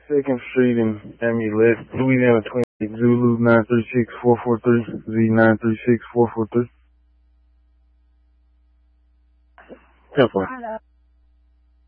2nd Street and Amulet, Louisiana 28, Zulu 936-443, Z 936-443. 10-4.